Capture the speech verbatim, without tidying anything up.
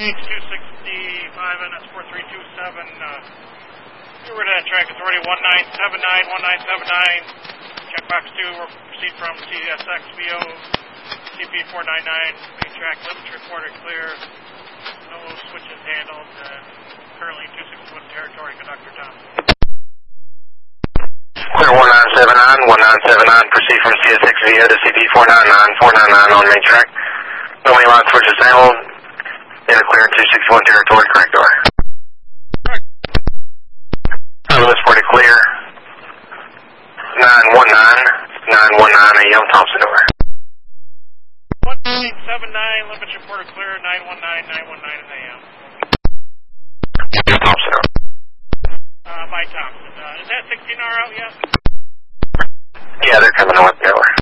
two sixty-five N S four three two seven. Uh, you were to that track authority one nine seven nine, one nine seven nine. Checkbox two, we'll proceed from C S X V O, C P four nine nine. Main track limits reported clear. No switches handled. Uh, currently two sixty-one territory, conductor Tom. Clear one nine seven nine, one nine seven nine. Proceed from C S X V O to C P four nine nine, four nine nine on main track. No main line switches handled. In a clear two sixty-one territory, correct door. Limits reported clear. nine one nine, nine one nine A M Thompson door. one nine seven nine, limits reported clear, nine one nine, nine one nine in A M. Thompson door. Uh, by Thompson. Uh, is that sixteen R out yet? Yeah, they're coming north, over.